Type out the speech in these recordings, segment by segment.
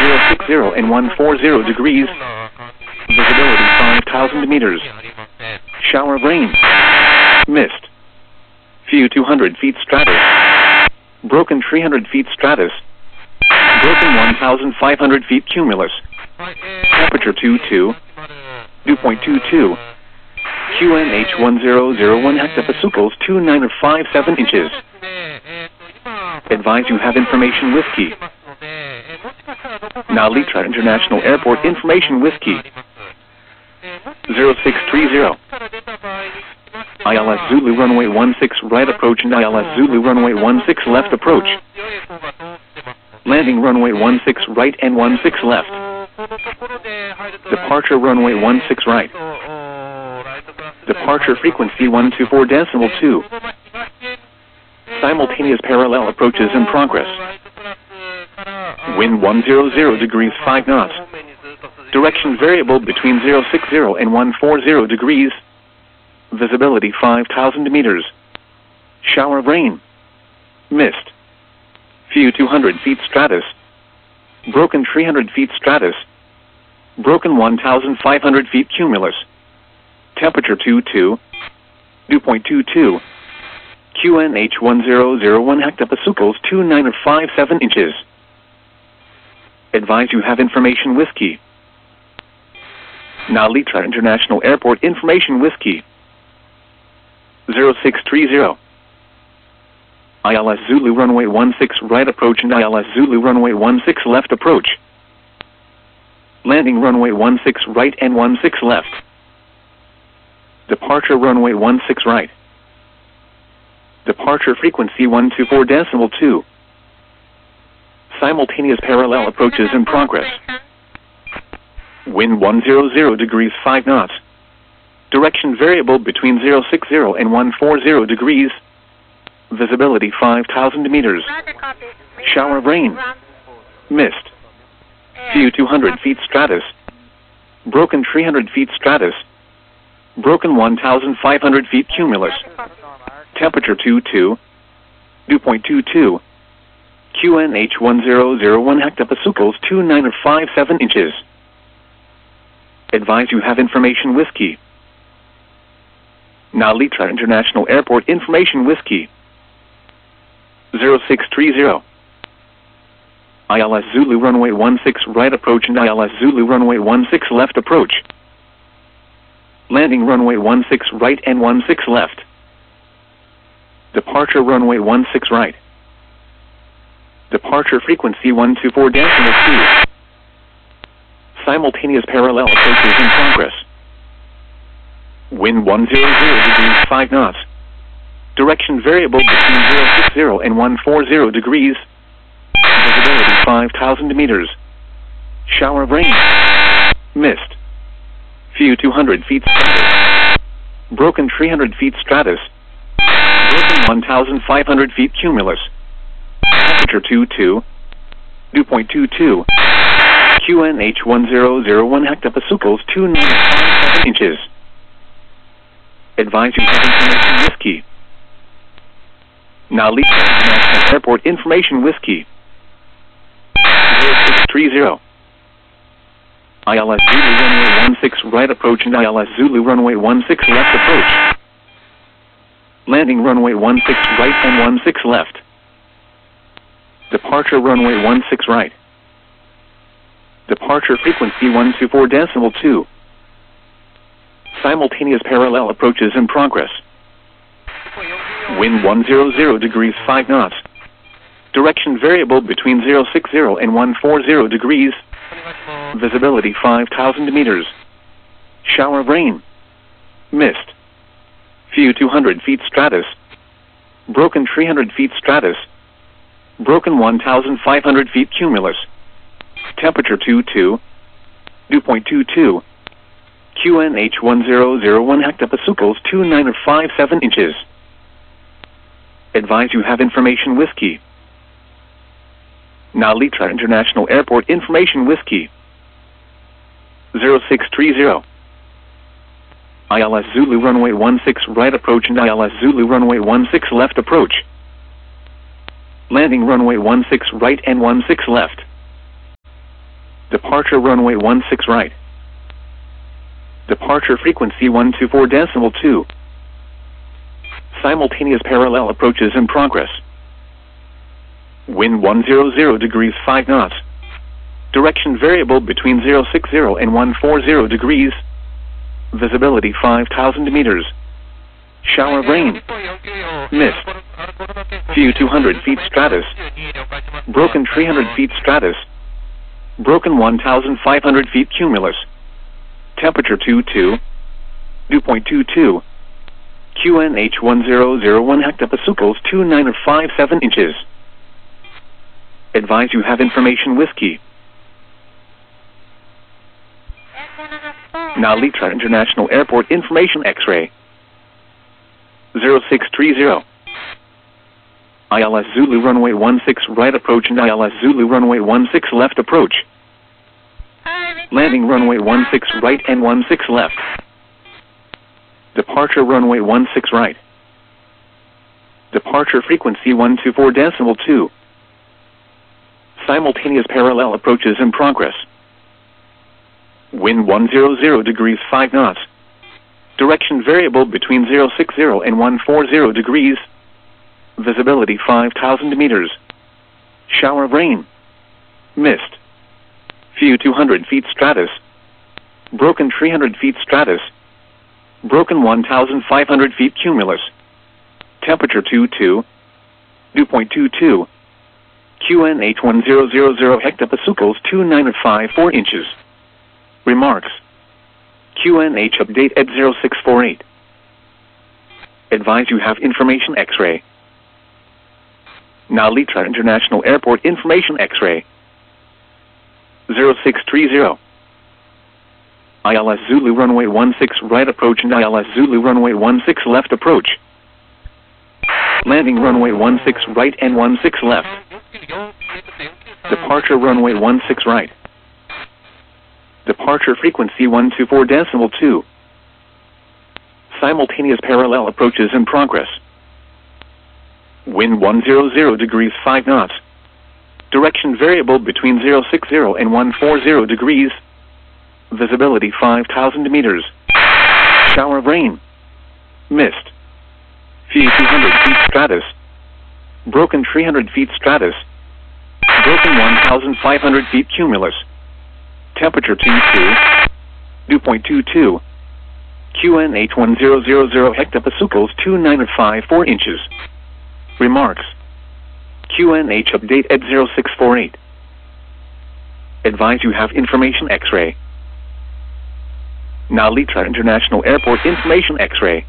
060 and 140 degrees. Visibility 5,000 meters. Shower of rain. Mist. Few 200 feet stratus. Broken 300 feet stratus. Broken 1,500 feet cumulus. Temperature 22. Dew point 22. QNH 1001 hectopascals 2957 inches. Advise you have information with key. Nalitra International Airport information with key. 0630. ILS Zulu runway 16 right approach and ILS Zulu runway 16 left approach. Landing runway 16 right and 16 left. Departure runway 16 right. Departure frequency 124.2. Simultaneous parallel approaches in progress. Wind 100 degrees 5 knots. Direction variable between 060 and 140 degrees. Visibility 5,000 meters. Shower of rain. Mist. Few 200 feet stratus. Broken 300 feet stratus. Broken 1,500 feet cumulus. Temperature 22. Dew point 22. QNH 1001 hectopascals 2957 inches. Advise you have information with key. Nalitra International Airport information with key. 0630. ILS Zulu runway 16 right approach and ILS Zulu runway 16 left approach. Landing runway 16 right and 16 left. Departure runway 16 right. Departure frequency 124.2. Simultaneous parallel approaches in progress. Wind 100 degrees 5 knots. Direction variable between 060 and 140 degrees. Visibility 5,000 meters. Shower of rain. Mist. Few 200 feet stratus. Broken 300 feet stratus. Broken 1,500 feet cumulus. Temperature 22. Dew point 22. QNH 1001 hectopascals 2957 inches. Advise you have information with key. Nalitra International Airport information with key. 0630. ILS Zulu runway 16 right approach and ILS Zulu runway 16 left approach. Landing runway 16 right and 16 left. Departure runway 16 right. Departure frequency 124.2. Simultaneous parallel approaches in progress. Wind 100 degrees 5 knots. Direction variable between 060 and 140 degrees. Visibility 5,000 meters. Shower of rain. Mist. Few 200 feet stratus. Broken 300 feet stratus. Broken 1,500 feet cumulus. Temperature 22. Dew point 22. QNH 1001 hectopascals 2957 inches. Advise you have information with key. Nalitra International Airport information with key. 0630. ILS Zulu runway 16 right approach and ILS Zulu runway 16 left approach. Landing runway 16 right and 16 left. Departure runway 16 right. Departure frequency 124.2. Simultaneous parallel approaches in progress. Wind 100 degrees 5 knots. Direction variable between 060 and 140 degrees. Visibility 5,000 meters. Shower of rain. Mist. Few 200 feet stratus. Broken 300 feet stratus. Broken 1,500 feet cumulus. Temperature 22. Dew point 22. QNH 1001 hectopascals 2957 inches. Advise you have information with key. Nalitra International Airport information with key. 0630. ILS Zulu runway 16 right approach and ILS Zulu runway 16 left approach. Landing runway 16 right and 16 left. Departure runway 16 right. Departure frequency 124.2. Simultaneous parallel approaches in progress. Wind 100 degrees 5 knots. Direction variable between 060 and 140 degrees. Visibility 5,000 meters. Shower of rain. Mist. View 200 feet stratus. Broken 300 feet stratus. Broken 1,500 feet cumulus. Temperature 22. Dew point 22. QNH 1001 hectopascals 2957 inches. Advise you have information whiskey. Narita International Airport information X-ray. 0630. ILS Zulu runway 16 right approach and ILS Zulu runway 16 left approach. Landing runway 16 right and 16 left. Departure runway 16 right. Departure frequency 124.2. Simultaneous parallel approaches in progress. Wind 100 degrees 5 knots. Direction variable between 060 and 140 degrees. Visibility 5,000 meters. Shower of rain. Mist. View 200 feet stratus. Broken 300 feet stratus. Broken 1,500 feet cumulus. Temperature 22. Dew point 22. QNH 1000 hectopascals 2954 inches. Remarks. QNH update at 0648. Advise you have information X-ray. Narita International Airport information X-ray. 0630. ILS Zulu runway 16 right approach and ILS Zulu runway 16 left approach. Landing runway 16 right and 16 left. Departure runway 16 right. Departure frequency 124.2. Simultaneous parallel approaches in progress. Wind 100 degrees 5 knots. Direction variable between 060 and 140 degrees. Visibility 5,000 meters. Shower of rain. Mist. View 200 feet stratus. Broken 300 feet stratus. Broken 1,500 feet cumulus. Temperature 22. Dew point 22. QNH 1000 hectopascals 2954 inches. Remarks. QNH update at 0648. Advise you have information X-ray. Narita International Airport information X-ray.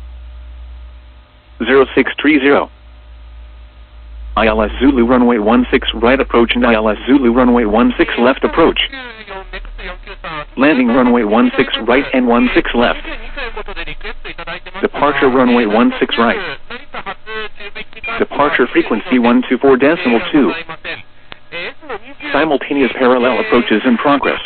0630. ILS Zulu runway 16 right approach and ILS Zulu runway 16 left approach. Landing runway 16 right and 16 left. Departure runway 16 right. Departure frequency 124.2. Simultaneous parallel approaches in progress.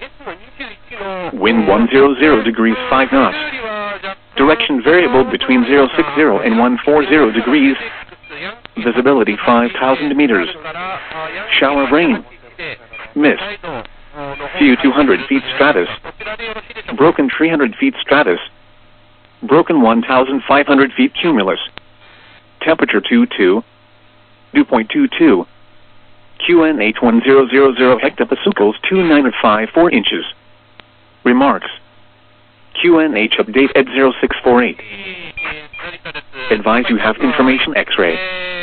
Wind 100 degrees 5 knots. Direction variable between 060 and 140 degrees. Visibility 5,000 meters. Shower of rain. Mist. View 200 feet stratus. Broken 300 feet stratus. Broken 1,500 feet cumulus. Temperature 22. Dew point 22. QNH 1000 hectopascals 2954 inches. Remarks. QNH update at 0648. Advise you have information X-ray.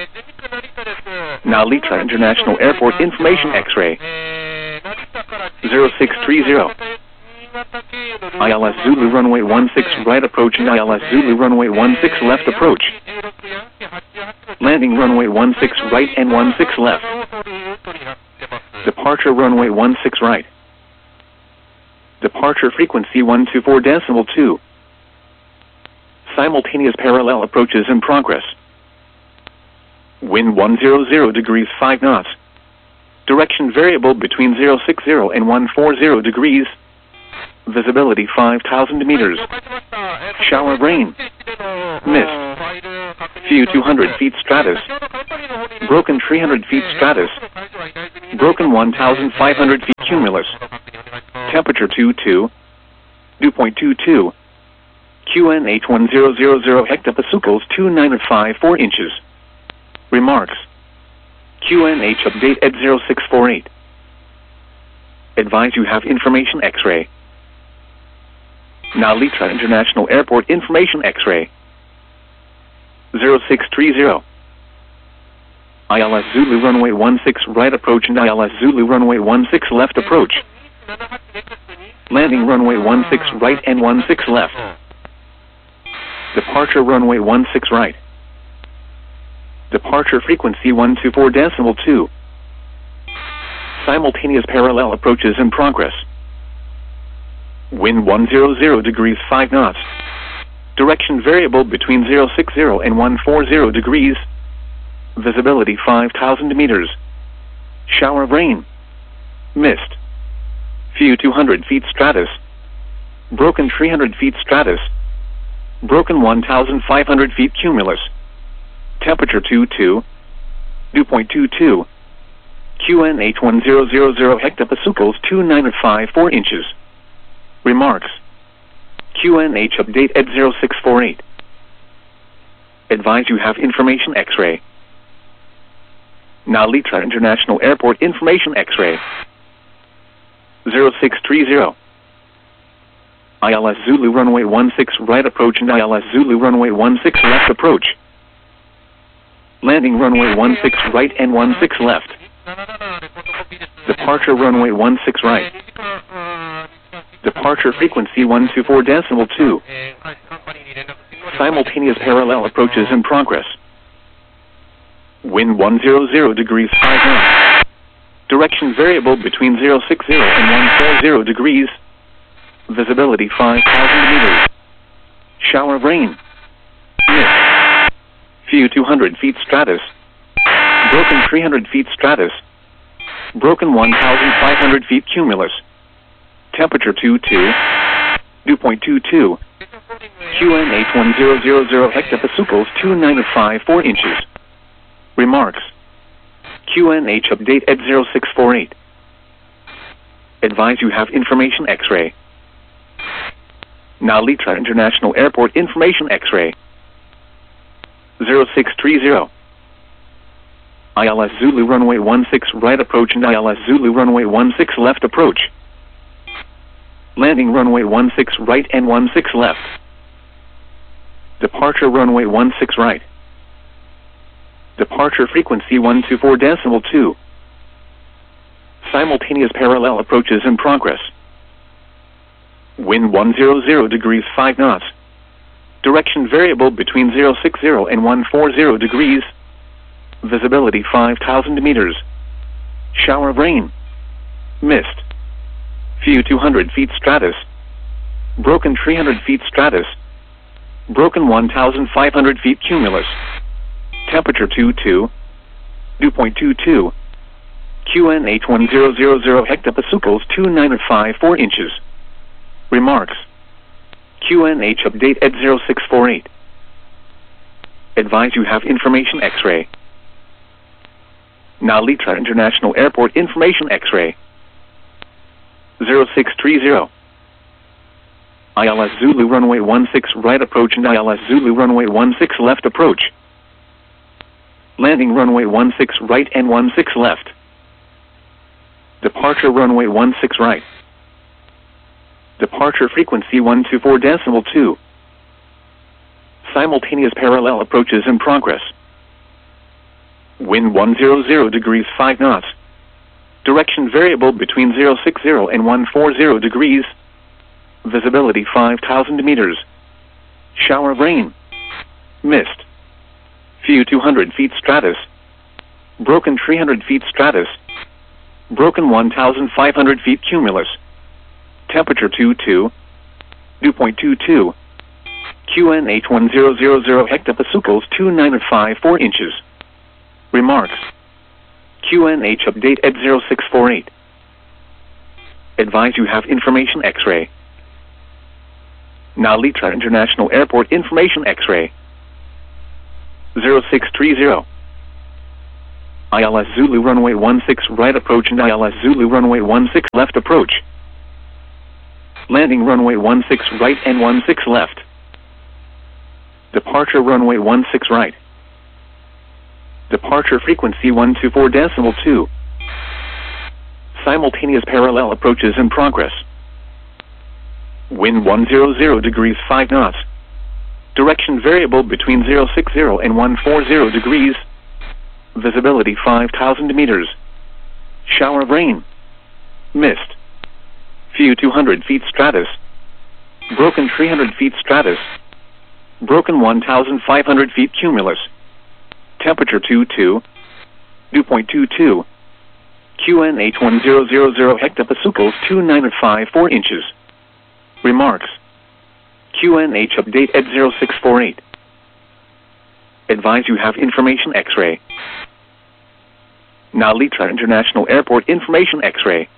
Narita International Airport information X-ray. 0630. ILS Zulu runway 16 right approach and ILS Zulu runway 16 left approach. Landing runway 16 right and 16 left. Departure runway 16 right. Departure frequency 124.2. Simultaneous parallel approaches in progress. Wind 100 degrees 5 knots. Direction variable between 060 and 140 degrees. Visibility 5,000 meters. Shower of rain. Mist. View 200 feet stratus. Broken 300 feet stratus. Broken 1,500 feet cumulus. Temperature 22, dew point 22. QNH 1000 hectopascals 2954 inches. Remarks. QNH update at 0648. Advise you have information X-ray. Nalitra International Airport information X-ray. 0630. ILS Zulu runway 16 right approach and ILS Zulu runway 16 left approach. Landing runway 16 right and 16 left. Departure runway 16 right. Departure frequency 124.2. Simultaneous parallel approaches in progress. Wind 100 degrees 5 knots. Direction variable between 060 and 140 degrees. Visibility 5,000 meters. Shower of rain. Mist. Few 200 feet stratus. Broken 300 feet stratus. Broken 1,500 feet cumulus. Temperature 22. Dew point 22. QNH 1000 hectopascals 2954 inches. Remarks. QNH update at 0648. Advise you have information X-ray. Nalitra International Airport information X-ray. 0630. ILS Zulu runway 16 right approach and ILS Zulu runway 16 left approach. Landing runway 16 right and 16 left. Departure runway 16 right. Departure frequency 124.2. Simultaneous parallel approaches in progress. Wind 100 degrees 5 knots. Direction variable between 060 and 140 degrees. Visibility 5,000 meters. Shower of rain. Mist. Few 200 feet stratus. Broken 300 feet stratus. Broken 1,500 feet cumulus. Temperature 22. Dew point 22. QNH 1000 hectopascals 2954 inches. Remarks. QNH update at 0648. Advise you have information X-ray. Nalitra International Airport information X-ray. 0630. ILS Zulu runway 16 right approach and ILS Zulu runway 16 left approach. Landing runway 16 right and 16 left. Departure runway 16 right. Departure frequency 124.2. Simultaneous parallel approaches in progress. Wind 100 degrees 5 knots. Direction variable between 060 and 140 degrees. Visibility 5,000 meters. Shower of rain. Mist. Few 200 feet stratus. Broken 300 feet stratus. Broken 1,500 feet cumulus. Temperature 22. Dew point 22. QNH 1000 hectopascals 2954 inches. Remarks. QNH update at 0648. Advise you have information X-ray. Nalitra International Airport information X-ray. 0630. ILS Zulu, runway 16 right approach and ILS Zulu, runway 16 left approach. Landing runway 16 right and 16 left. Departure runway 16 right. Departure frequency 124.2. Simultaneous parallel approaches in progress. Wind 100 degrees 5 knots. Direction variable between 060 and 140 degrees. Visibility 5,000 meters. Shower of rain. Mist. Few 200 feet stratus. Broken 300 feet stratus. Broken 1,500 feet cumulus. Temperature 22. Dew point 22. QNH 1000 hectopascals 2954 inches. Remarks. QNH update at 0648. Advise you have information X-ray. Nalitra International Airport information X-ray. 0630. ILS Zulu runway 16 right approach and ILS Zulu runway 16 left approach. Landing runway 16 right and 16 left. Departure runway 16 right. Departure frequency 124.2. Simultaneous parallel approaches in progress. Wind 100 degrees 5 knots. Direction variable between 060 and 140 degrees. Visibility 5,000 meters. Shower of rain. Mist. Few 200 feet stratus. Broken 300 feet stratus. Broken 1,500 feet cumulus. Temperature 22. Dew point 22. QNH 1000 hectopascals 2954 inches. Remarks. QNH update at 0648. Advise you have information X-ray. Nalitra International Airport information X-ray.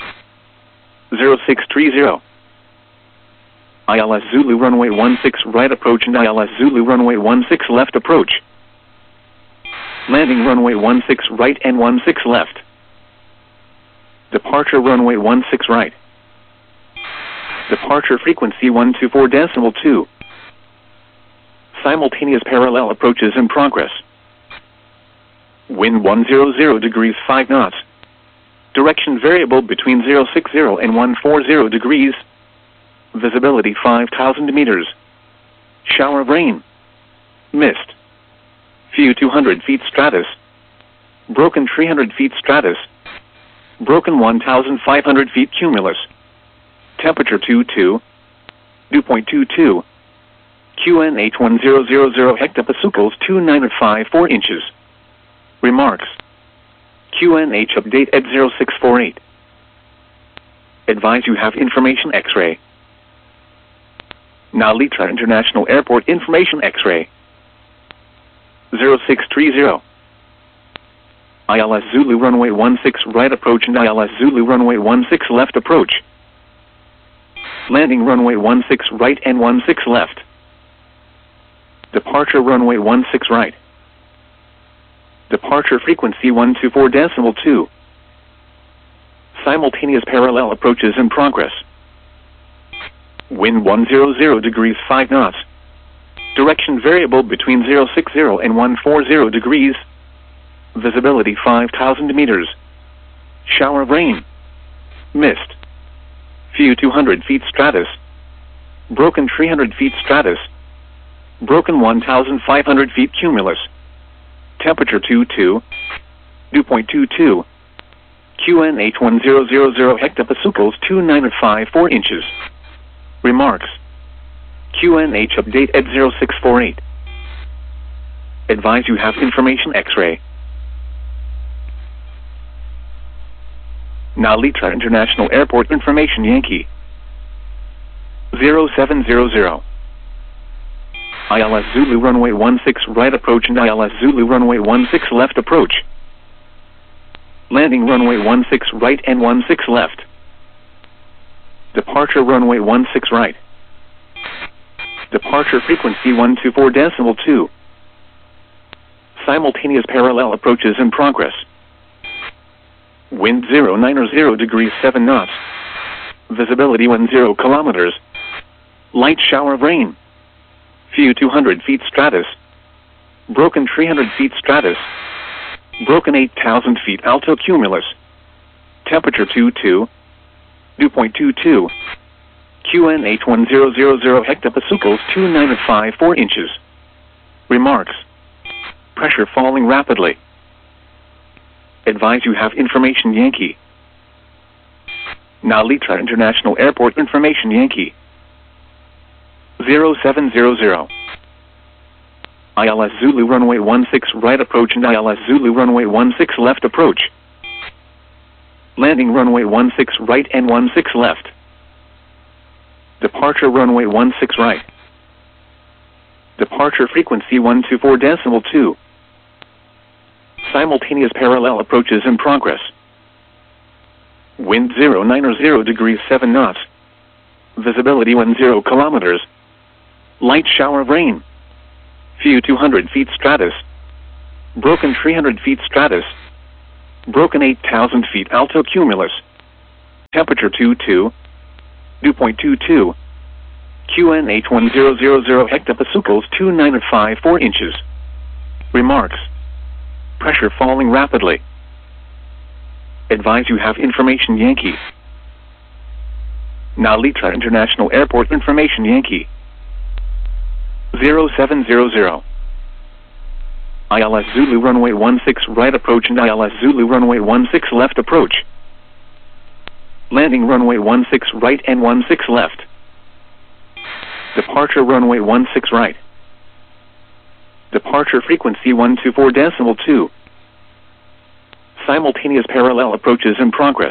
0630. ILS Zulu runway 16 right approach and ILS Zulu runway 16 left approach. Landing runway 16 right and 16 left. Departure runway 16 right. Departure frequency 124.2. Simultaneous parallel approaches in progress. Wind 100 degrees 5 knots. Direction variable between 060 and 140 degrees. Visibility 5,000 meters. Shower of rain. Mist. Few 200 feet stratus. Broken 300 feet stratus. Broken 1,500 feet cumulus. Temperature 22. Dew point 22. QNH 1000 hectopascals 2954 inches. Remarks. QNH update at 0648. Advise you have information X-ray. Nalitra International Airport information X-ray. 0630. ILS Zulu runway 16 right approach and ILS Zulu runway 16 left approach. Landing runway 16 right and 16 left. Departure runway 16 right. Departure frequency 124.2. Simultaneous parallel approaches in progress. Wind 100 degrees 5 knots. Direction variable between 060 and 140 degrees. Visibility 5,000 meters. Shower of rain. Mist. Few 200 feet stratus. Broken 300 feet stratus. Broken 1,500 feet cumulus. Temperature 22. Dew point 22. QNH 1000 hectopascals 2954 inches. Remarks. QNH update at 0648. Advise you have information X-ray. Nalitra International Airport information Yankee. 0700. ILS Zulu runway 16 right approach and ILS Zulu runway 16 left approach. Landing runway 16 right and 16 left. Departure runway 16 right. Departure frequency 124.2. Simultaneous parallel approaches in progress. Wind 090 degrees 7 knots. Visibility 10 kilometers. Light shower of rain. Few 200 feet stratus. Broken 300 feet stratus. Broken 8,000 feet alto cumulus. Temperature 22. Dew point 22. QNH 1000 hectopascals 2954 inches. Remarks. Pressure falling rapidly. Advise you have information Yankee. Nalitra International Airport information Yankee. 0700. ILS Zulu runway 16 right approach and ILS Zulu runway 16 left approach. Landing runway 16 right and 16 left. Departure runway 16 right. Departure frequency 124.2. Simultaneous parallel approaches in progress. Wind 090 degrees 7 knots. Visibility 10 kilometers. Light shower of rain. Few 200 feet stratus. Broken 300 feet stratus. Broken 8,000 feet alto cumulus. Temperature 22. Dew point 22. QNH 1000 hectopascals 2954 inches. Remarks. Pressure falling rapidly. Advise you have information Yankee. Narita International Airport information Yankee. 0700. ILS Zulu runway 16 right approach and ILS Zulu runway 16 left approach. Landing runway 16 right and 16 left. Departure runway 16 right. Departure frequency 124.2. Simultaneous parallel approaches in progress.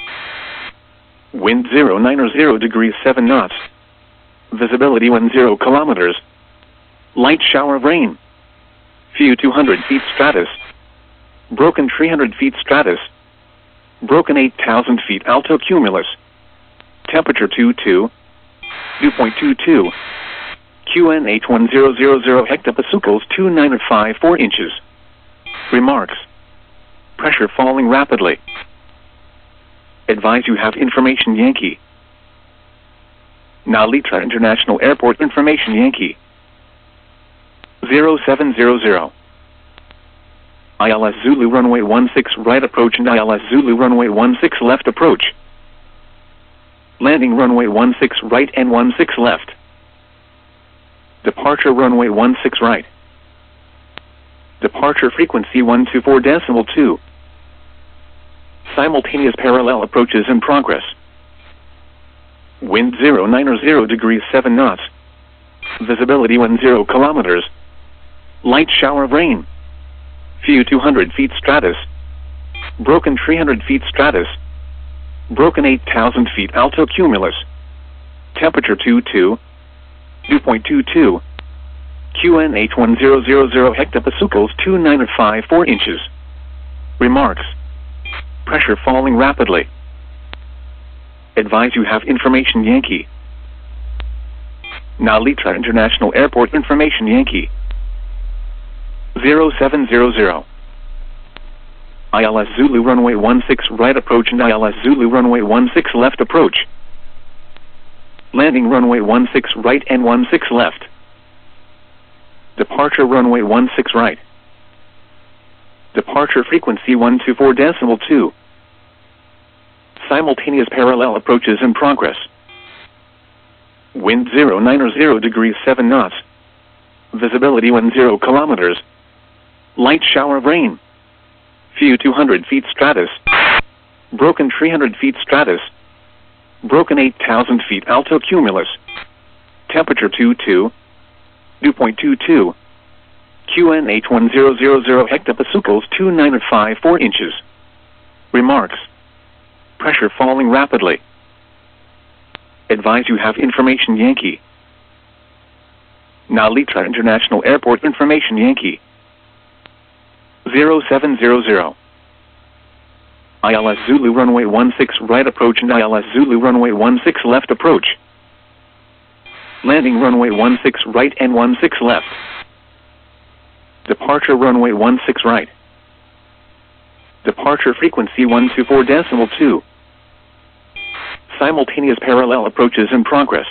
Wind 090 degrees 7 knots. Visibility 10 kilometers. Light shower of rain. Few 200 feet stratus. Broken 300 feet stratus. Broken 8,000 feet alto cumulus. Temperature 22. Dew point 22. QNH 1000 hectopascals 2954 inches. Remarks. Pressure falling rapidly. Advise you have information Yankee. Narita International Airport information Yankee. 0700. ILS Zulu runway 16 right approach and ILS Zulu runway 16 left approach. Landing runway 16 right and 16 left. Departure runway 16 right. Departure frequency 124.2. Simultaneous parallel approaches in progress. Wind 090 degrees 7 knots. Visibility 10 kilometers. Light shower of rain. Few 200 feet stratus. Broken 300 feet stratus. Broken 8,000 feet alto cumulus. Temperature 22. Dew point 22. QNH 1000 hectopascals 2954 inches. Remarks. Pressure falling rapidly. Advise you have information Yankee. Narita International Airport information Yankee. 0700. ILS Zulu runway 16 right approach and ILS Zulu runway 16 left approach. Landing runway 16 right and 16 left. Departure runway 16 right. Departure frequency 124.2. Simultaneous parallel approaches in progress. Wind 090 degrees 7 knots. Visibility 10 kilometers. Light shower of rain. Few 200 feet stratus. Broken 300 feet stratus. Broken 8,000 feet alto cumulus. Temperature 22. Dew point 22. QNH 1000 hectopascals 2954 inches. Remarks. Pressure falling rapidly. Advise you have information Yankee. Narita International Airport information Yankee. 0700. ILS Zulu runway 16 right approach and ILS Zulu runway 16 left approach. Landing runway 16 right and 16 left. Departure runway 16 right. Departure frequency 124.2. Simultaneous parallel approaches in progress.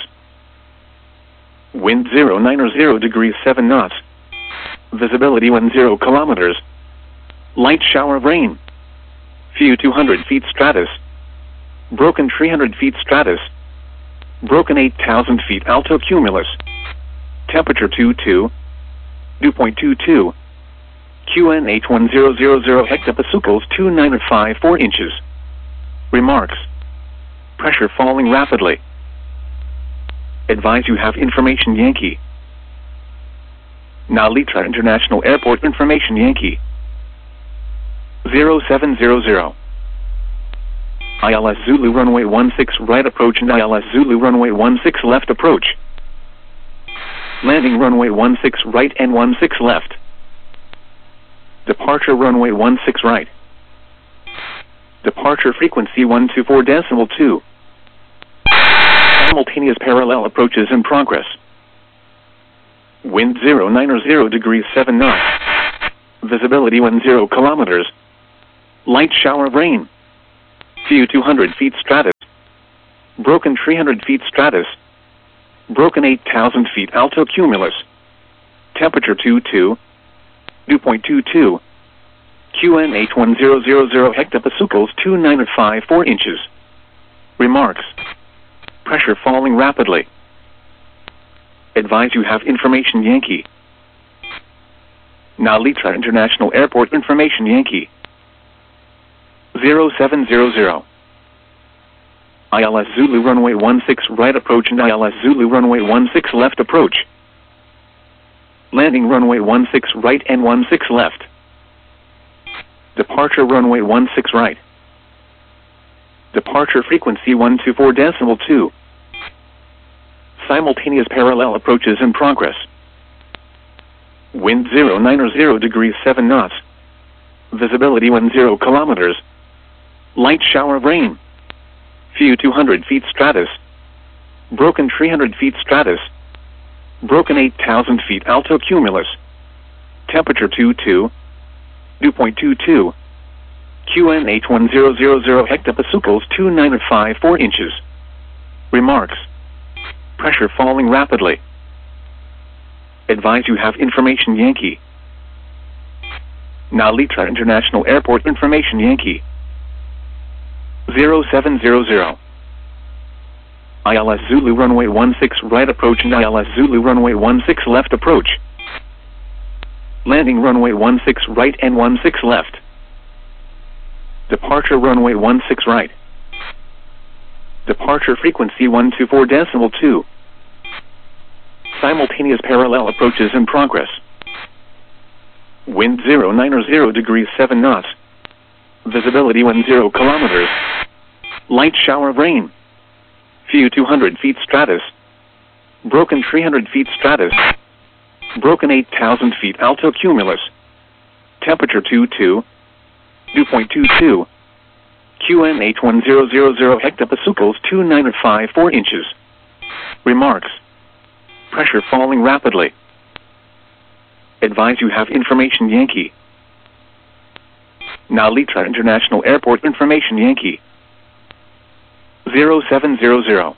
Wind 090 degrees 7 knots. Visibility 10 kilometers. Light shower of rain. Few 200 feet stratus. Broken 300 feet stratus. Broken 8,000 feet alto cumulus. Temperature 22. Dew point 22. QNH 1000 hectopascals 2954 inches. Remarks. Pressure falling rapidly. Advise you have information Yankee. Narita International Airport information Yankee. 0700. ILS Zulu runway 16 right approach and ILS Zulu runway 16 left approach. Landing runway 16 right and 16 left. Departure runway 16 right. Departure frequency 124.2. Simultaneous parallel approaches in progress. Wind 090 degrees 7 knots. Visibility 10 kilometers. Light shower of rain. Few 200 feet stratus. Broken 300 feet stratus. Broken 8,000 feet alto cumulus. Temperature 22. Dew point 22. QN 81000 hectopascals 2954 inches. Remarks. Pressure falling rapidly. Advise you have information Yankee. Nalita International Airport information Yankee. 0700. ILS Zulu runway 16 right approach and ILS Zulu runway 16 left approach. Landing runway 16 right and 16 left. Departure runway 16 right. Departure frequency 124.2. Simultaneous parallel approaches in progress. Wind 090 degrees 7 knots. Visibility 10 kilometers. Light shower of rain. Few 200 feet stratus. Broken 300 feet stratus. Broken 8,000 feet alto cumulus. Temperature 22. Dew point 22. QN 81000 hectopascals 2954 inches. Remarks. Pressure falling rapidly. Advise you have information Yankee. Nalita International Airport information Yankee. 0700. ILS Zulu runway 16 right approach and ILS Zulu runway 16 left approach. Landing runway 16 right and 16 left. Departure runway 16 right. Departure frequency 124.2. Simultaneous parallel approaches in progress. Wind 090 degrees 7 knots. Visibility 10 kilometers. Light shower of rain. Few 200 feet stratus. Broken 300 feet stratus. Broken 8,000 feet alto cumulus. Temperature 22. Dew point 22. QN 81000 hectopascals 2954 inches. Remarks. Pressure falling rapidly. Advise you have information Yankee. Nalita International Airport information Yankee. 0700.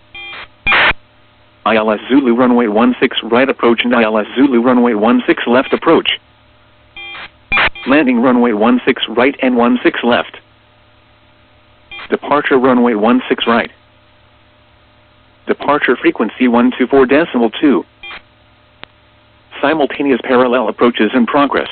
ILS Zulu runway 16 right approach and ILS Zulu runway 16 left approach. Landing runway 16 right and 16 left. Departure runway 16 right. Departure frequency 124.2. Simultaneous parallel approaches in progress.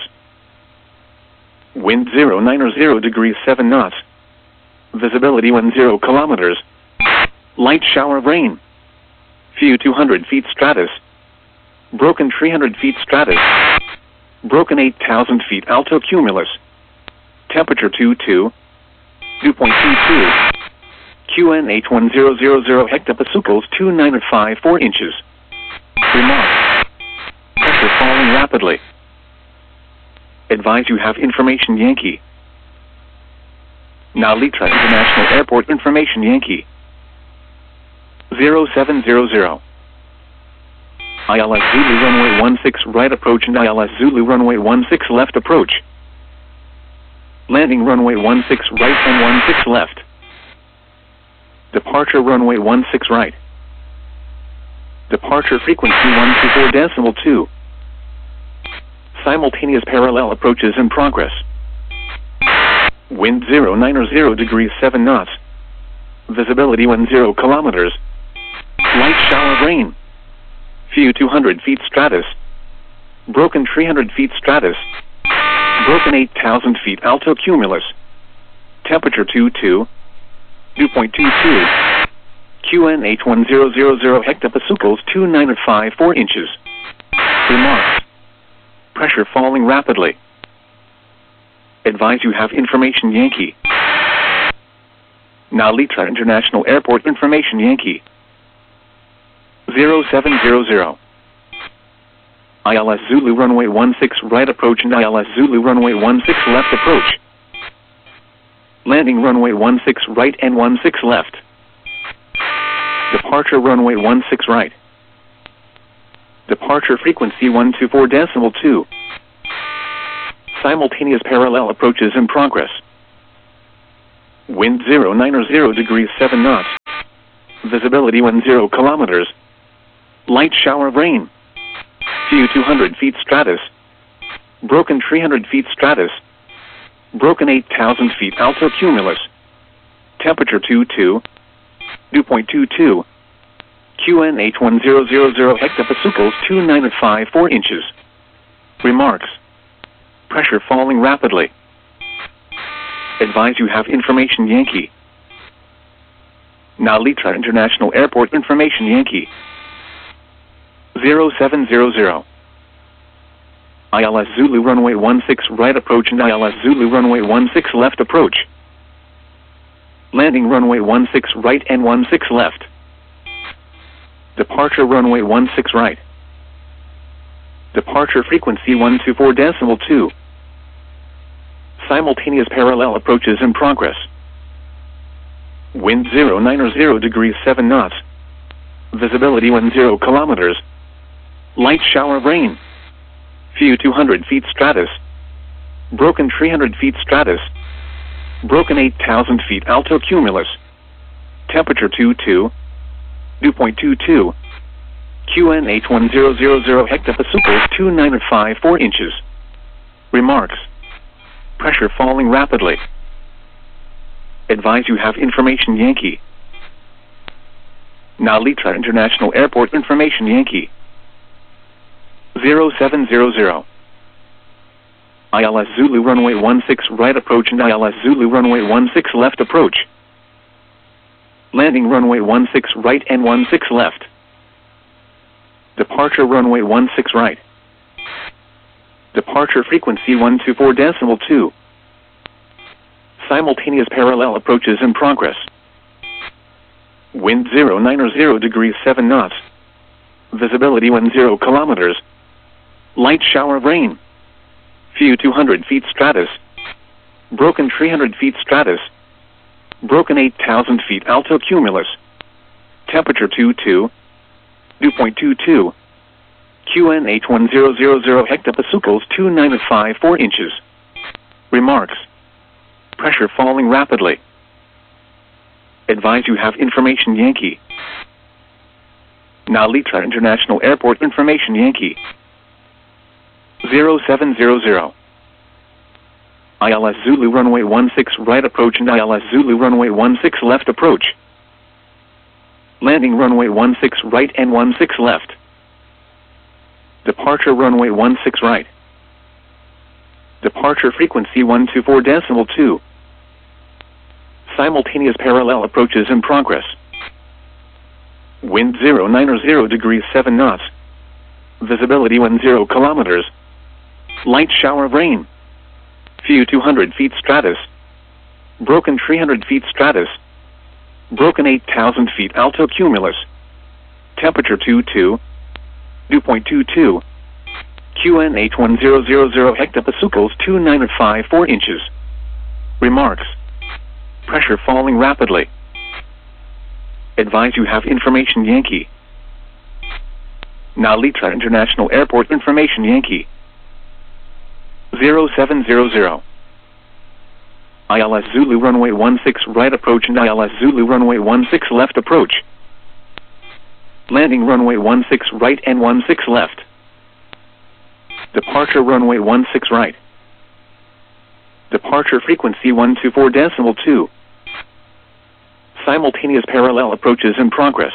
Wind 090 degrees 7 knots. Visibility 10 kilometers. Light shower of rain. Few 200 feet stratus. Broken 300 feet stratus. Broken 8,000 feet alto cumulus. Temperature 22. Dew point 22. QN 81000 hectopascals 2954 inches. Remarks. Pressure falling rapidly. Advise you have information Yankee. Nalita International Airport information Yankee. 0700. ILS Zulu runway 16 right approach and ILS Zulu runway 16 left approach. Landing runway 16 right and 16 left. Departure runway 16 right. Departure frequency 124.2. Simultaneous parallel approaches in progress. Wind 090 degrees 7 knots. Visibility 10 kilometers. Light shower of rain. Few 200 feet stratus. Broken 300 feet stratus. Broken 8,000 feet alto cumulus. Temperature 22. Dew point 22. QN 81000 hectopascals 2954 inches. Remarks. Pressure falling rapidly. Advise you have information Yankee. Nalita International Airport information Yankee. 0700. ILS Zulu runway 16 right approach and ILS Zulu runway 16 left approach. Landing runway 16 right and 16 left. Departure runway 16 right. Departure frequency 124.2. Simultaneous parallel approaches in progress. Wind 090 degrees 7 knots. Visibility 10 kilometers. Light shower of rain. View 200 feet stratus. Broken 300 feet stratus. Broken 8,000 feet alto cumulus. Temperature 22. Dew point 22. QNH 1000 hectopascals 2954 inches. Remarks. Pressure falling rapidly. Advise you have information Yankee. Nalitra International Airport information Yankee. 0700. ILS Zulu runway 16 right approach and ILS Zulu runway 16 left approach. Landing runway 16 right and 16 left. Departure runway 16 right. Departure frequency 124.2. Simultaneous parallel approaches in progress. Wind 090 degrees 7 knots. Visibility 10 kilometers. Light shower of rain. View 200 feet stratus. Broken 300 feet stratus. Broken 8,000 feet alto cumulus. Temperature 22. Dew point 22. QNH 1000 hectopascals 2954 inches. Remarks. Pressure falling rapidly. Advise you have information Yankee. Nalitra International Airport information Yankee. 0700. ILS Zulu runway 16 right approach and ILS Zulu runway 16 left approach. Landing runway 16 right and 16 left. Departure runway 16 right. Departure frequency 124.2. Simultaneous parallel approaches in progress. Wind 090 degrees 7 knots. Visibility 10 kilometers. Light shower of rain. View 200 feet stratus. Broken 300 feet stratus. Broken 8,000 feet alto cumulus. Temperature 22. Dew point 22. QNH 1000 hectopascals 2954 inches. Remarks. Pressure falling rapidly. Advise you have information Yankee. Nalitra International Airport information Yankee. 0700. ILS Zulu runway 16 right approach and ILS Zulu runway 16 left approach. Landing runway 16 right and 16 left. Departure runway 16 right. Departure frequency 124.2. Simultaneous parallel approaches in progress. Wind 090 degrees 7 knots. Visibility 10 kilometers. Light shower of rain. View 200 feet stratus. Broken 300 feet stratus. Broken 8,000 feet alto cumulus. Temperature 22. Dew point 22. QNH 1000 hectopascals 2954 inches. Remarks. Pressure falling rapidly. Advise you have information Yankee. Nalitra International Airport information Yankee. 0700. ILS Zulu runway 16 right approach and ILS Zulu runway 16 left approach. Landing runway 16 right and 16 left. Departure runway 16 right. Departure frequency 124.2. Simultaneous parallel approaches in progress.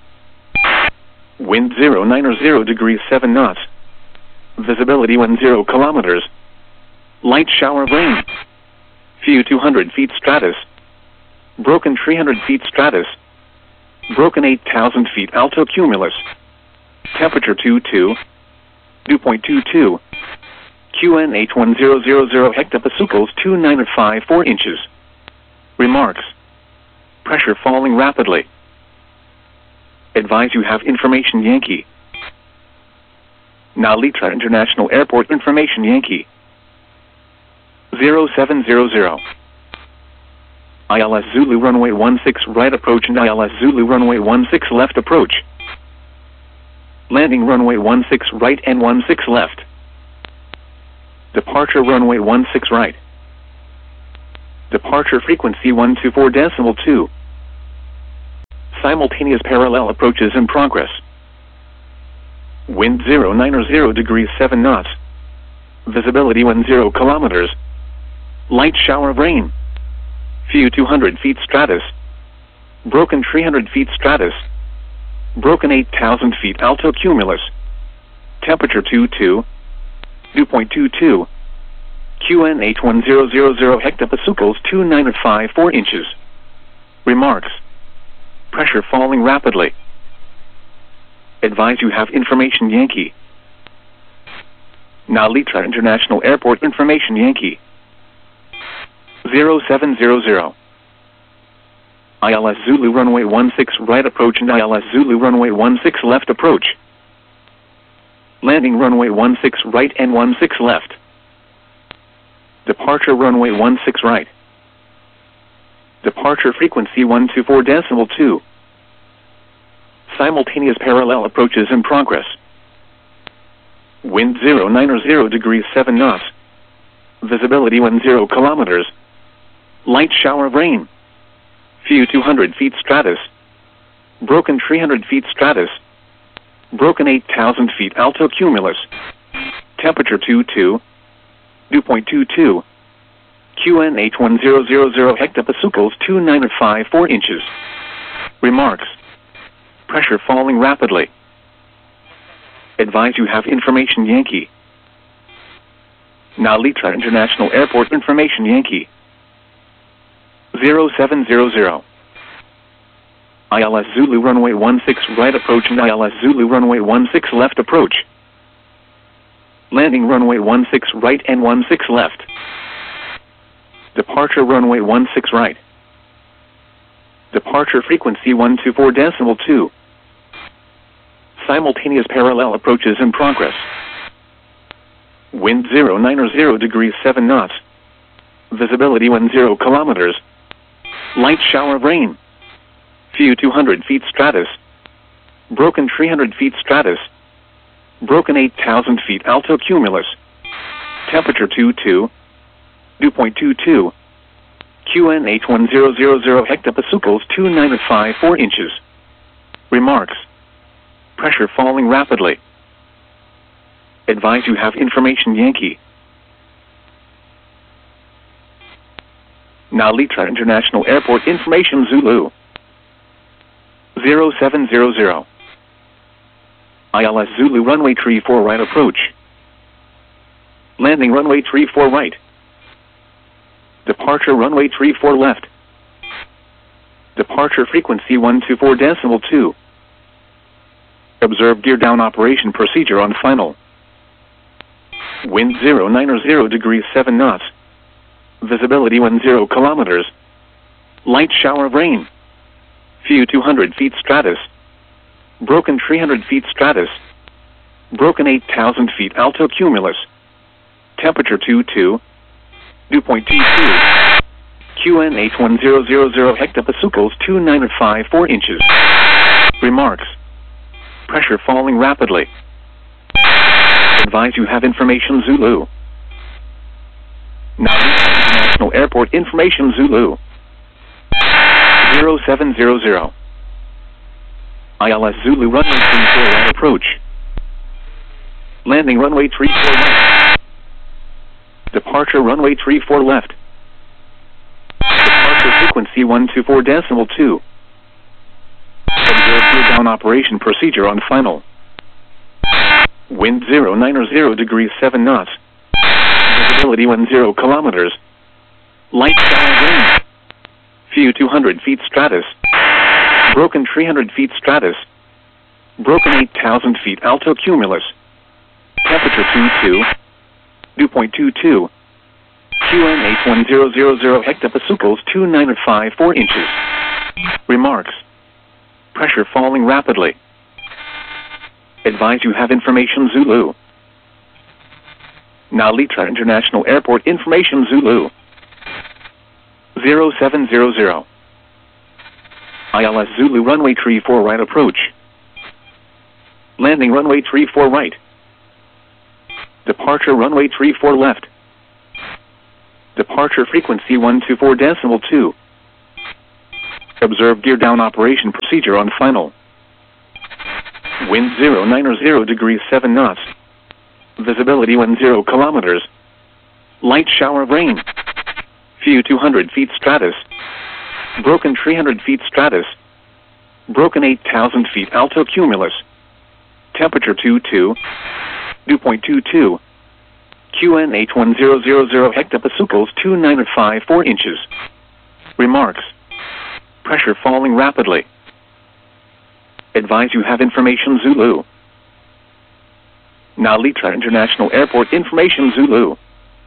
Wind 090 degrees 7 knots. Visibility 10 kilometers. Light shower of rain. View 200 feet stratus. Broken 300 feet stratus. Broken 8,000 feet alto cumulus. Temperature 22. Dew point 22. QNH 1000 hectopascals 2954 inches. Remarks. Pressure falling rapidly. Advise you have information Yankee. Nalitra International Airport information Yankee. 0700. ILS Zulu runway 16 right approach and ILS Zulu runway 16 left approach. Landing runway 16 right and 16 left. Departure runway 16 right. Departure frequency 124.2. Simultaneous parallel approaches in progress. Wind 090 degrees 7 knots. Visibility 10 kilometers. Light shower of rain. Few 200 feet stratus. Broken 300 feet stratus. Broken 8,000 feet alto cumulus. Temperature 22. Dew point 22. QN 81000 hectopascals 2954 inches. Remarks. Pressure falling rapidly. Advise you have information Yankee. Nalitra International Airport information Yankee. 0700. ILS Zulu runway 16 right approach and ILS Zulu runway 16 left approach. Landing runway 16 right and 16 left. Departure runway 16 right. Departure frequency 124.2. Simultaneous parallel approaches in progress. Wind 090 degrees 7 knots. Visibility 10 kilometers. Light shower of rain. Few 200 feet stratus. Broken 300 feet stratus. Broken 8,000 feet alto cumulus. Temperature 22. Dew point 22. QN 81000 hectopascals 2954 inches. Remarks. Pressure falling rapidly. Advise you have information Yankee. Nalitra International Airport information Yankee. 0700. ILS Zulu runway 16 right approach and ILS Zulu runway 16 left approach. Landing runway 16 right and 16 left. Departure runway 16 right. Departure frequency 124.2. Simultaneous parallel approaches in progress. Wind 090 degrees 7 knots. Visibility 10 kilometers. Light shower of rain. Few 200 feet stratus. Broken 300 feet stratus. Broken 8,000 feet alto cumulus. Temperature 22. Dew point 22. QN 81000 hectopascals 2954 inches. Remarks. Pressure falling rapidly. Advise you have information Yankee. Nalitra International Airport information Zulu. 0700. ILS Zulu runway 34 right approach. Landing runway 34 right. Departure runway 34 left. Departure frequency 124.2. Observe gear down operation procedure on final. Wind 090 degrees 7 knots. Visibility 10 kilometers. Light shower of rain. Few 200 feet stratus. Broken 300 feet stratus. Broken 8,000 feet alto cumulus. Temperature 22. Dew point 22. QN 81000 hectopascals 2954 inches. Remarks. Pressure falling rapidly. Advise you have information Zulu. Nalitra International Airport information Zulu. 0700. ILS Zulu runway 34 right approach. Landing runway 34 right. Departure runway 34 left. Departure frequency 124.2. Observe gear down operation procedure on final. Wind 090 degrees 7 knots. Visibility 10 kilometers. Light shower of rain. Few 200 feet stratus. Broken 300 feet stratus. Broken 8,000 feet alto cumulus. Temperature 22. Dew point 22. QN 81000 hectopascals 2954 inches. Remarks. Pressure falling rapidly. Advise you have information Zulu. Nalitra International Airport information Zulu. 0700. ILS Zulu runway 34 right approach. Landing runway 34 right. Departure runway 34 left. Departure frequency 124.2. Observe gear down operation procedure on final. Wind 090 degrees 7 knots. Visibility 10 kilometers. Light shower of rain. Few 200 feet stratus. Broken 300 feet stratus. Broken 8,000 feet alto cumulus. Temperature 22. Dew point 22. QN 81000 hectopascals 2954 inches. Remarks. Pressure falling rapidly. Advise you have information Zulu. Nalitra International Airport information Zulu.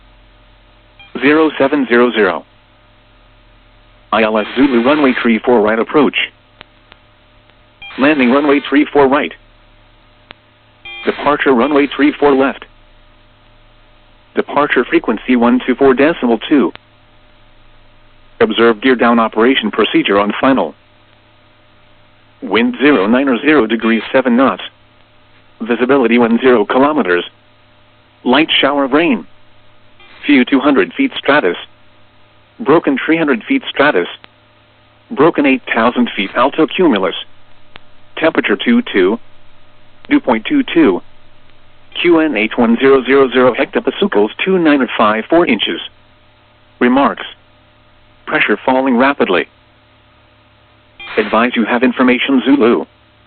0700. ILS Zulu runway 34 right approach. Landing runway 34 right. Departure runway 34 left. Departure frequency 124.2. Observe gear down operation procedure on final. Wind 090 degrees 7 knots. Visibility 10 kilometers. Light shower of rain. Few 200 feet stratus. Broken 300 feet stratus. Broken 8,000 feet alto cumulus. Temperature 22. Dew point 22. QN 81000 hectopascals 2954 inches. Remarks. Pressure falling rapidly. Advise you have information Zulu.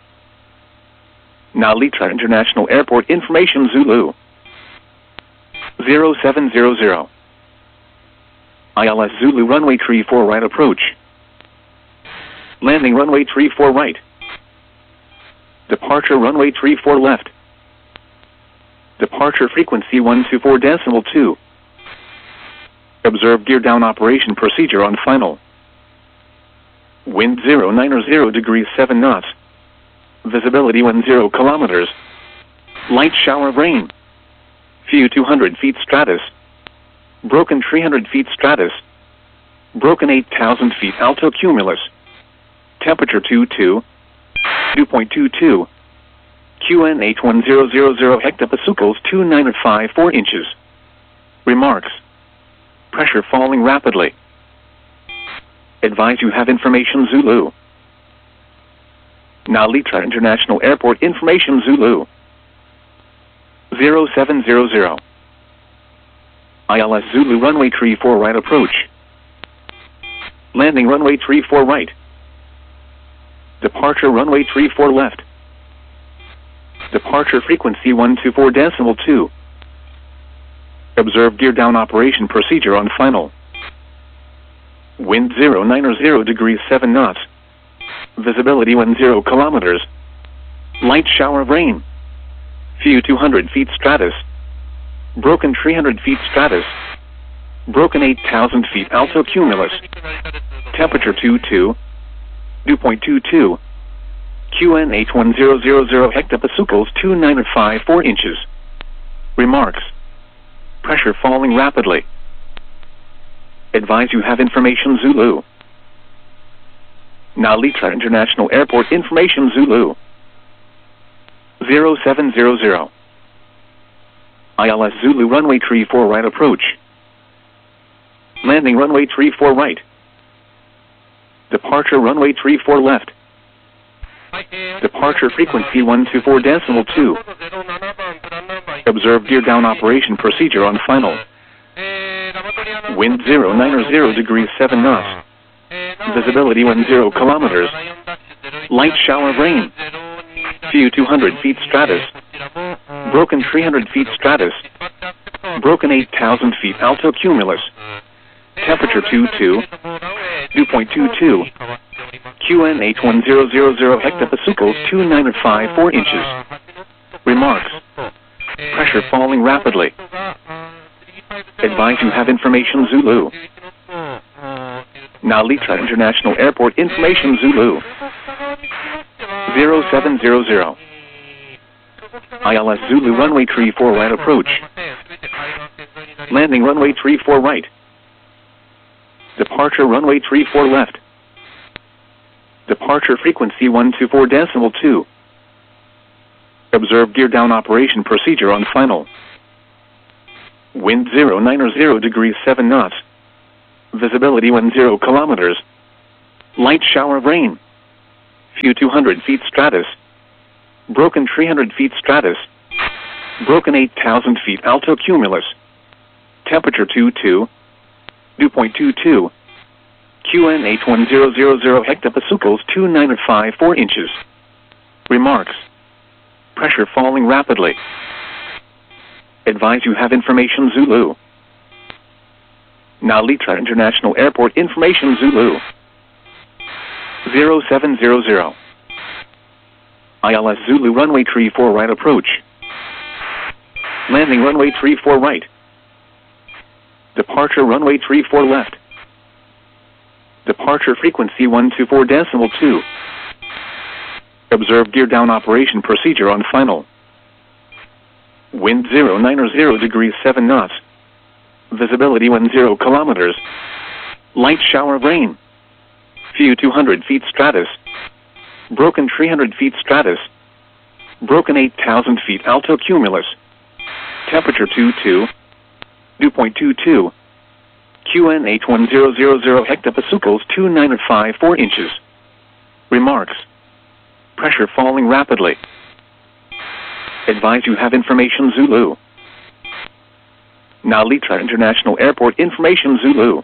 Nalitra International Airport information Zulu. 0700. ILS Zulu runway 34 right approach. Landing runway 34 right. Departure runway 34 left. Departure frequency 124.2. Observe gear down operation procedure on final. Wind 090 degrees 7 knots. Visibility 10 kilometers. Light shower of rain. Few 200 feet stratus. Broken 300 feet stratus. Broken 8,000 feet alto cumulus. Temperature 22. Dew point 22. QN 81000 hectopascals 2954 inches. Remarks. Pressure falling rapidly. Advise you have information Zulu. Nalitra International Airport information Zulu. 0700. ILS Zulu runway 34 right approach. Landing runway 34 right. Departure runway 34 left. Departure frequency 124.2. Observe gear down operation procedure on final. Wind 090 degrees 7 knots. Visibility 10 kilometers. Light shower of rain. Few 200 feet stratus. Broken 300 feet stratus. Broken 8,000 feet alto cumulus. Temperature 22. Dew point 22. QN 81000 hectopascals 2954 inches. Remarks. Pressure falling rapidly. Advise you have information Zulu. Nalitra International Airport information Zulu. 0700. ILS Zulu runway 34 right approach. Landing runway 34 right. Departure runway 34 left. Departure frequency 124.2. Observe gear down operation procedure on final. Wind 090 degrees 7 knots. Visibility 10 kilometers. Light shower of rain. Few 200 feet stratus. Broken 300 feet stratus. Broken 8,000 feet alto cumulus. Temperature 22. Dew point 22. QN 81000 hectopascals 2954 inches. Remarks. Pressure falling rapidly. Advise you have information Zulu. Nalitra International Airport information Zulu. 0700. ILS Zulu runway 34 right approach. Landing runway 34 right. Departure runway 34 left. Departure frequency 124.2. Observe gear down operation procedure on final. Wind 090 degrees 7 knots. Visibility 10 kilometers. Light shower of rain. Few 200 feet stratus. Broken 300 feet stratus. Broken 8,000 feet alto cumulus. Temperature 22. Dew point 22. QN 81000 hectopascals 2954 inches. Remarks. Pressure falling rapidly. Advise you have information Zulu. Nalitra International Airport information Zulu. 0700. ILS Zulu runway 34 right approach. Landing runway 34 right. Departure runway 34 left. Departure frequency 124.2. Observe gear down operation procedure on final. Wind 090 degrees 7 knots. Visibility 10 kilometers. Light shower of rain. Few 200 feet stratus. Broken 300 feet stratus. Broken 8,000 feet alto cumulus. Temperature 22. Dew point 22. QN 81000 hectopascals 2954 inches. Remarks. Pressure falling rapidly. Advise you have information Zulu. Nalitra International Airport information Zulu.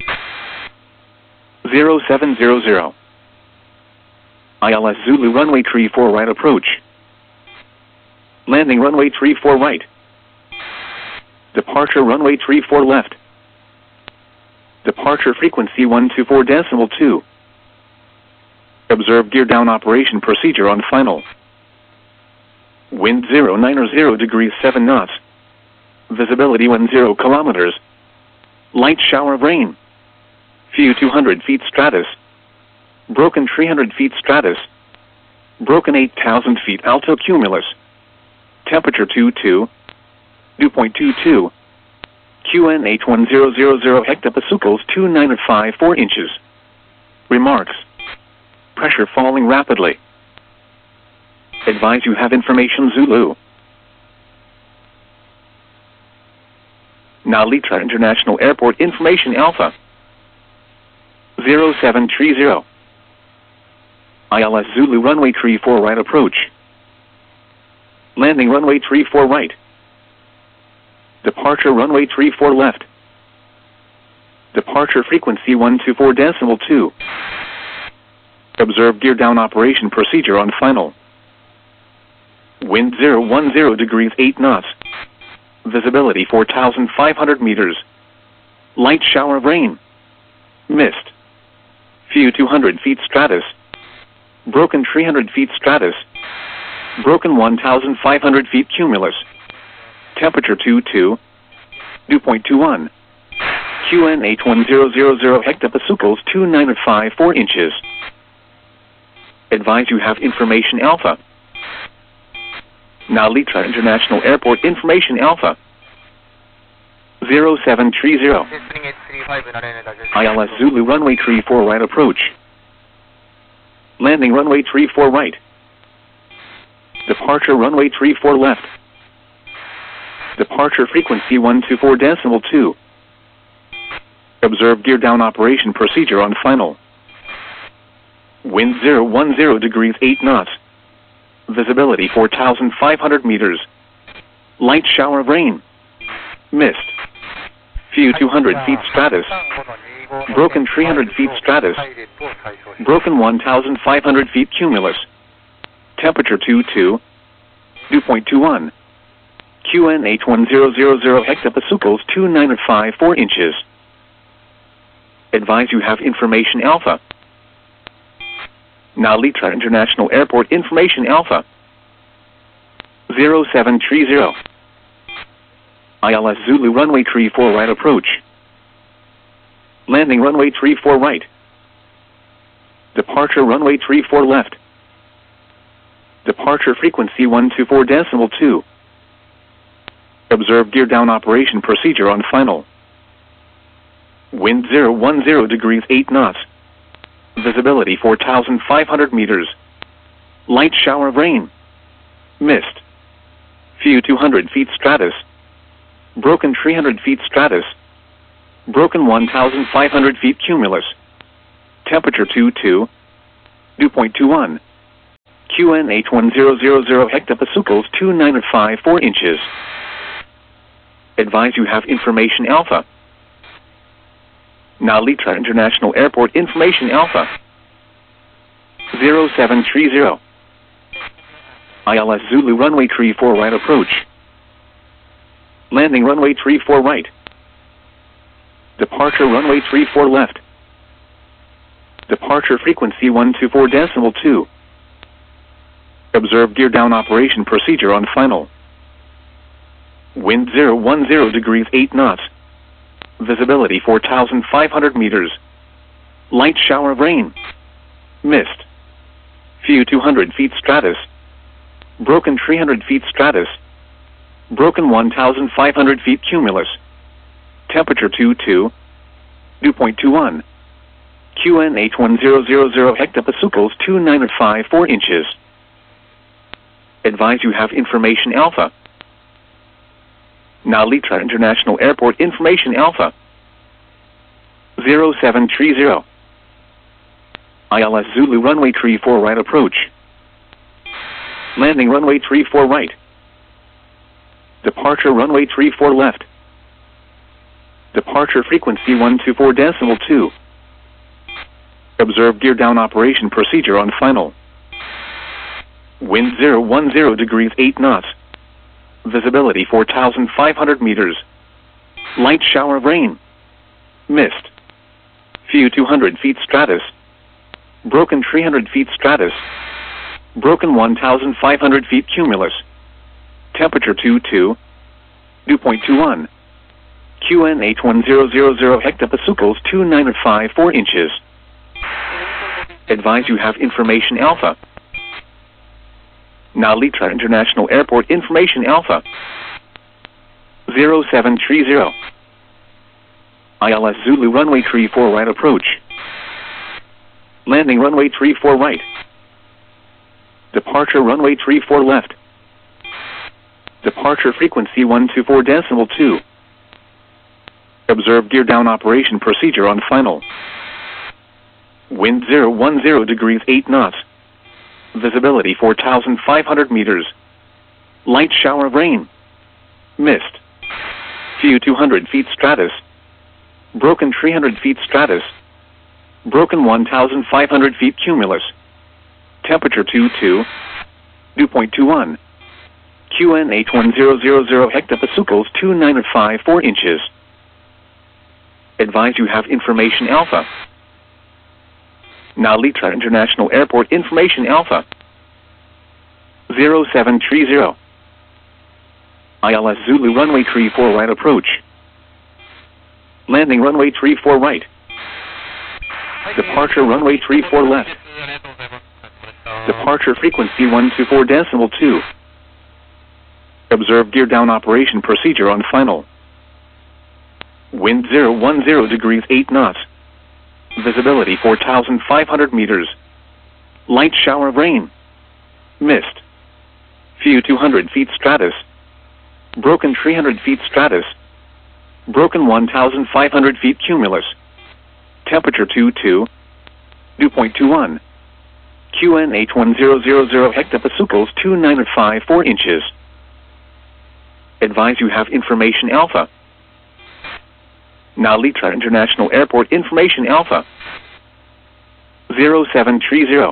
0700. ILS Zulu runway 34 right approach. Landing runway 34 right. Departure runway 34 left. Departure frequency 124.2. Observe gear down operation procedure on final. Wind 090 degrees 7 knots. Visibility 10 kilometers. Light shower of rain. Few 200 feet stratus. Broken 300 feet stratus. Broken 8,000 feet alto cumulus. Temperature 22. Dew point 22. QN 81000 hectopascals 2954 inches. Remarks. Pressure falling rapidly. Advise you have information Zulu. Nalitra International Airport information Alpha. 0730. ILS Zulu runway 34 right approach. Landing runway 34 right. Departure runway 34 left. Departure frequency 124.2. Observe gear down operation procedure on final. Wind 010 degrees 8 knots. Visibility 4,500 meters. Light shower of rain. Mist. Few 200 feet stratus. Broken 300 feet stratus. Broken 1,500 feet cumulus. Temperature 22. Dew point 21. QN 81000 hectopascals 2954 inches. Advise you have information Alpha. Nalitra International Airport information Alpha. 0730. ILS Zulu runway 34 right approach. Landing runway 34 right. Departure runway 34 left. Departure frequency 124.2. Observe gear down operation procedure on final. Wind 010 degrees 8 knots. Visibility 4,500 meters. Light shower of rain. Mist. Few 200 feet stratus. Broken 300 feet stratus. Broken 1,500 feet cumulus. Temperature 22. Dew point 21. QN 81000 hectopascals 2954 inches. Advise you have information Alpha. Nalitra International Airport information Alpha. 0730. ILS Zulu runway 34 right approach. Landing runway 34 right. Departure runway 34 left. Departure frequency 124.2. Observe gear down operation procedure on final. Wind 010 degrees 8 knots. Visibility 4,500 meters. Light shower of rain. Mist. Few 200 feet stratus. Broken 300 feet stratus. Broken 1,500 feet cumulus. Temperature 22. 2.21. QNH1000 hectopascals 2954 inches. Advise you have information Alpha. Nalitra International Airport information Alpha. 0730. ILS Zulu runway 34 right approach. Landing runway 34 right. Departure runway 34 left. Departure frequency 124.2. Observe gear down operation procedure on final. Wind 010 degrees 8 knots. Visibility 4,500 meters. Light shower of rain. Mist. Few 200 feet stratus. Broken 300 feet stratus. Broken 1,500 feet cumulus. Temperature 2.21. QNH1000 hectopascals 2954 inches. Advise you have information Alpha. Nalitra International Airport information Alpha. 0730. ILS Zulu runway 34 right approach. Landing runway 34 right. Departure runway 34 left. Departure frequency 124.2. Observe gear down operation procedure on final. Wind 010 degrees 8 knots. Visibility 4,500 meters. Light shower of rain. Mist. Few 200 feet stratus. Broken 300 feet stratus. Broken 1,500 feet cumulus. Temperature 2.21. QNH1000 hectopascals 2954 inches. Advise you have information Alpha. Nalitra International Airport information Alpha. 0730. ILS Zulu runway 34 right approach. Landing runway 34 right. Departure runway 34 left. Departure frequency 124.2. Observe gear down operation procedure on final. Wind 010 degrees 8 knots. Visibility 4,500 meters. Light shower of rain. Mist. Few 200 feet stratus. Broken 300 feet stratus. Broken 1,500 feet cumulus. Temperature 2.21. QNH1000 hectopascals 2954 inches. Advise you have information Alpha. Nalitra International Airport information Alpha. 0730. ILS Zulu runway 34 right approach. Landing runway 34 right. Departure runway 34 left. Departure frequency 124.2. Observe gear down operation procedure on final. Wind 010 degrees 8 knots. Visibility 4,500 meters. Light shower of rain. Mist. Few 200 feet stratus. Broken 300 feet stratus. Broken 1,500 feet cumulus. Temperature 2.21. QNH1000 hectopascals 2954 inches. Advise you have information Alpha. Nalitra International Airport information Alpha. 0730.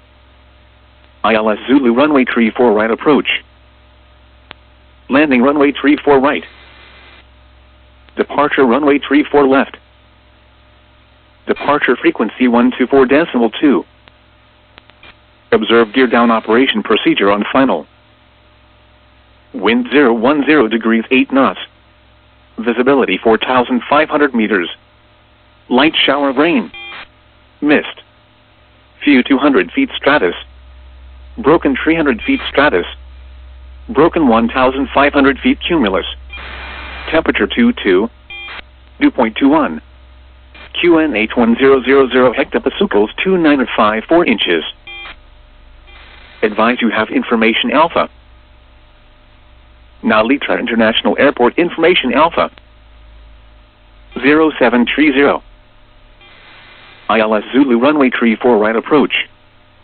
ILS Zulu runway 34 right approach. Landing runway 34 right. Departure runway 34 left. Departure frequency 124.2. Observe gear down operation procedure on final. Wind 010 degrees 8 knots. Visibility 4,500 meters. Light shower of rain. Mist. Few 200 feet stratus. Broken 300 feet stratus. Broken 1,500 feet cumulus. Temperature 2.21. QNH1000 hectopascals 2954 inches. Advise you have information Alpha. Nalitra International Airport information Alpha. 0730. ILS Zulu runway 34 right approach.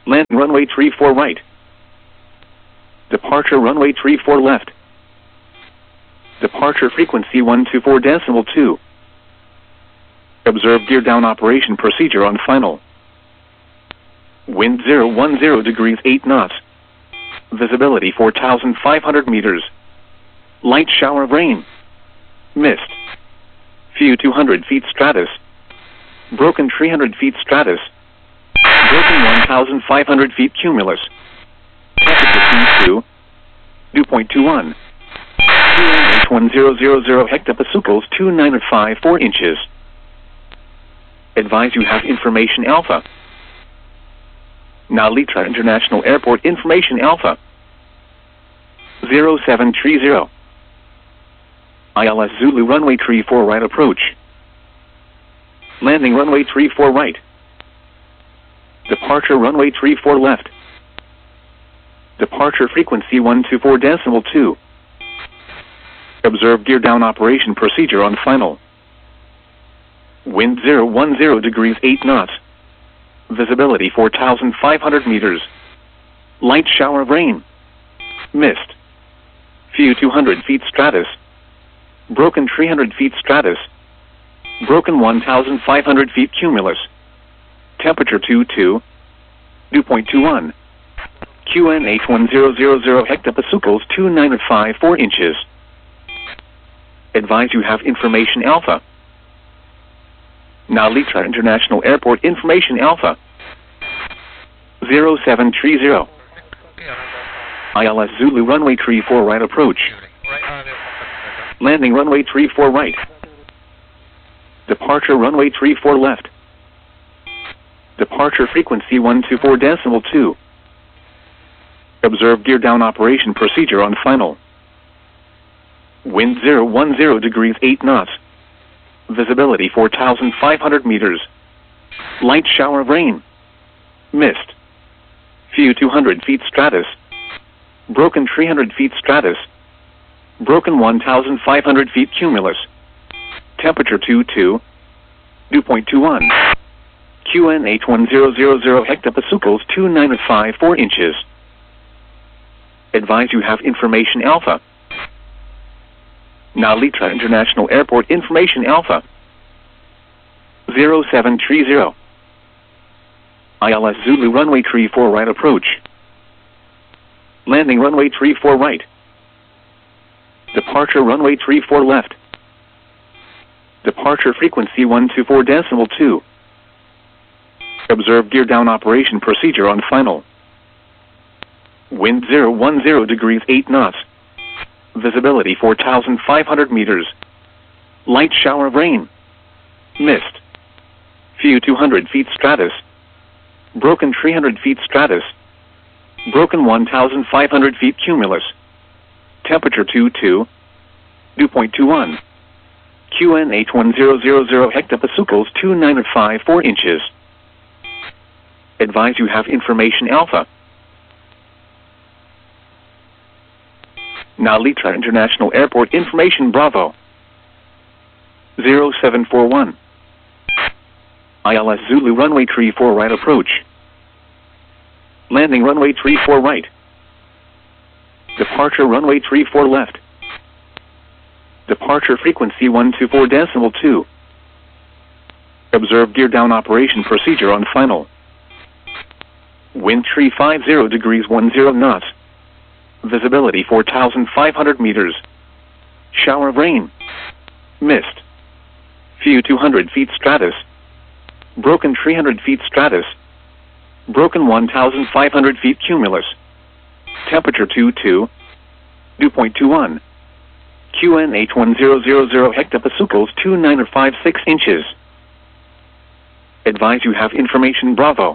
Landing runway 34 right. Departure runway 34 left. Departure frequency 124.2. Observe gear down operation procedure on final. Wind 010 degrees 8 knots. Visibility 4,500 meters. Light shower of rain. Mist. Few 200 feet stratus. Broken 300 feet stratus. Broken 1,500 feet cumulus. Temperature 2.21. QNH1000 hectopascals 2954 inches. Advise you have information alpha. Nalitra International Airport information alpha. 0730. ILS Zulu runway 34 right approach. Landing runway 34 right. Departure runway 34 left. Departure frequency 124.2. Observe gear down operation procedure on final. Wind 010 degrees 8 knots. Visibility 4,500 meters. Light shower of rain. Mist. Few 200 feet stratus. Broken 300 feet stratus. Broken 1,500 feet cumulus. Temperature 2.21. QNH1000 hectopascals 2954 inches. Advise you have information alpha. Nalitra International Airport information alpha. 0730. ILS Zulu runway 34 right approach. Landing runway 34 right. Departure runway 34 left. Departure frequency 124.2. Observe gear down operation procedure on final. Wind 010 degrees 8 knots. Visibility 4,500 meters. Light shower of rain. Mist. Few 200 feet stratus. Broken 300 feet stratus. Broken 1,500 feet cumulus. Temperature 2.21. QNH1000 hectopascals 2954 inches. Advise you have information alpha. Nalitra International Airport information alpha. 0730. ILS Zulu runway 34 right approach. Landing runway 34 right. Departure runway 34 left. Departure frequency 124.2. Observe gear down operation procedure on final. Wind 010 degrees 8 knots. Visibility 4,500 meters. Light shower of rain. Mist. Few 200 feet stratus. Broken 300 feet stratus. Broken 1,500 feet cumulus. Temperature 2.21. QNH1000 hectopascals 2954 inches. Advise you have information alpha. Nalitra International Airport information Bravo. 0741. ILS Zulu runway 34 right approach. Landing runway 34 right. Departure runway 34 left. Departure frequency 124.2. Observe gear down operation procedure on final. Wind 350 degrees 10 knots. Visibility 4,500 meters. Shower of rain. Mist. Few 200 feet stratus. Broken 300 feet stratus. Broken 1,500 feet cumulus. Temperature 2.21. QNH1000 hectopascals 2956 inches. Advise you have information Bravo.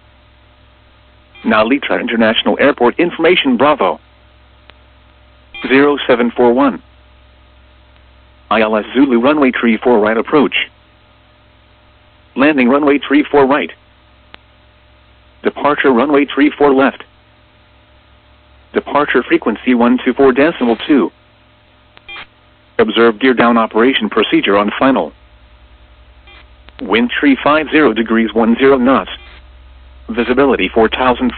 Nalitra International Airport information Bravo. 0741. ILS Zulu runway 34 right approach. Landing runway 34 right. Departure runway 34 left. Departure frequency 124.2. Observe gear down operation procedure on final. Wind 350 degrees 10 knots. Visibility 4000.